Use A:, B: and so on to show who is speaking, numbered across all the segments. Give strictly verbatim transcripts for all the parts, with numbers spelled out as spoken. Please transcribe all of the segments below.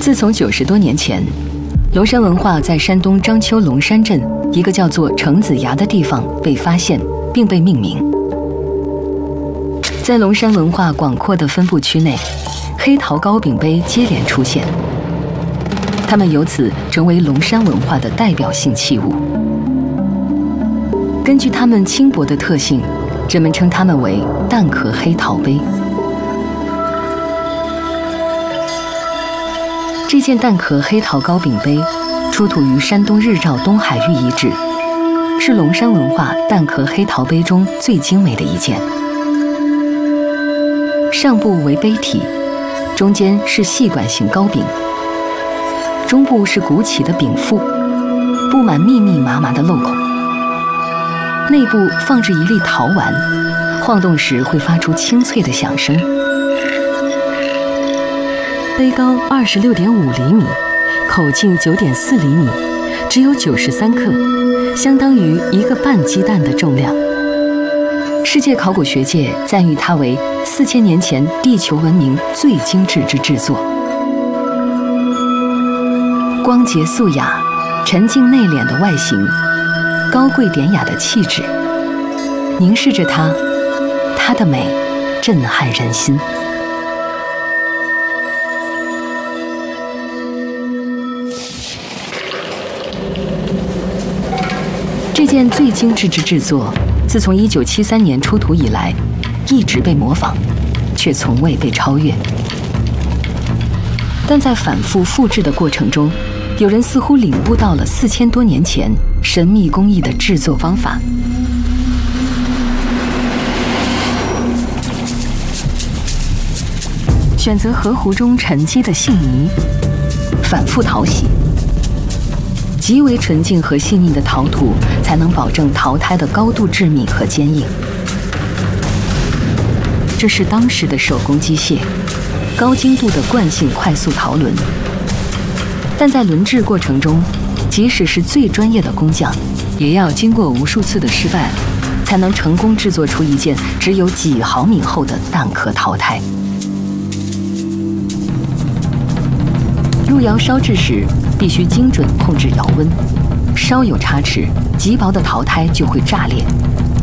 A: 自从九十多年前，龙山文化在山东章丘龙山镇一个叫做程子崖的地方被发现，并被命名。在龙山文化广阔的分布区内，黑陶糕饼杯接连出现，它们由此成为龙山文化的代表性器物。根据它们轻薄的特性，人们称它们为蛋壳黑陶杯。这件蛋壳黑陶糕饼杯出土于山东日照东海域遗址，是龙山文化蛋壳黑陶杯中最精美的一件。上部为杯体，中间是细管形糕饼，中部是鼓起的饼腹，布满密密麻麻的镂孔。内部放置一粒陶丸，晃动时会发出清脆的响声。杯高二十六点五厘米，口径九点四厘米，只有九十三克，相当于一个半鸡蛋的重量。世界考古学界赞誉它为四千年前地球文明最精致之制作。光洁素雅、沉静内敛的外形，高贵典雅的气质，凝视着它，它的美震撼人心。这件最精致之制作，自从一九七三年出土以来，一直被模仿，却从未被超越。但在反复复制的过程中，有人似乎领悟到了四千多年前神秘工艺的制作方法。选择河湖中沉积的杏泥，反复淘洗。极为纯净和细腻的陶土，才能保证陶胎的高度致密和坚硬。这是当时的手工机械，高精度的惯性快速陶轮。但在轮制过程中，即使是最专业的工匠，也要经过无数次的失败，才能成功制作出一件只有几毫米厚的蛋壳陶胎。入窑烧制时，必须精准控制窑温，稍有差池，极薄的陶胎就会炸裂。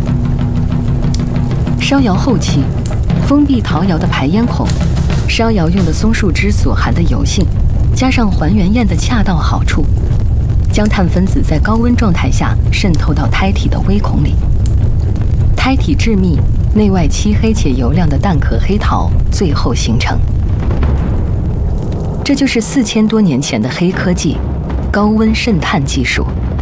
A: 烧窑后期，封闭陶窑的排烟孔，烧窑用的松树枝所含的油性，加上还原焰的恰到好处，将碳分子在高温状态下渗透到胎体的微孔里。胎体致密，内外漆黑且油亮的蛋壳黑陶最后形成。这就是四千多年前的黑科技——高温渗碳技术。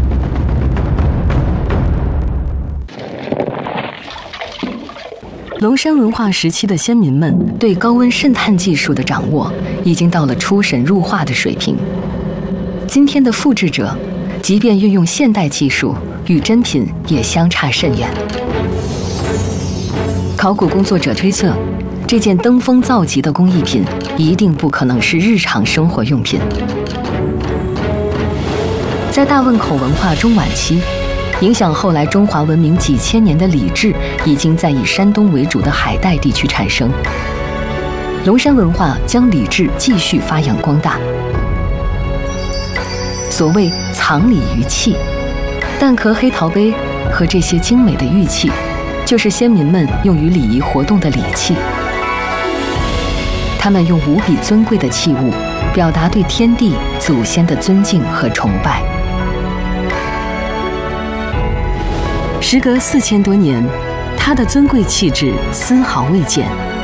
A: 龙山文化时期的先民们对高温渗碳技术的掌握，已经到了出神入化的水平。今天的复制者，即便运用现代技术，与真品也相差甚远。考古工作者推测，这件登峰造极的工艺品一定不可能是日常生活用品。在大汶口文化中晚期，影响后来中华文明几千年的礼制，已经在以山东为主的海带地区产生。龙山文化将礼制继续发扬光大。所谓藏礼于器，蛋壳黑陶杯和这些精美的玉器，就是先民们用于礼仪活动的礼器。他们用无比尊贵的器物，表达对天地祖先的尊敬和崇拜。时隔四千多年，它的尊贵气质丝毫未减。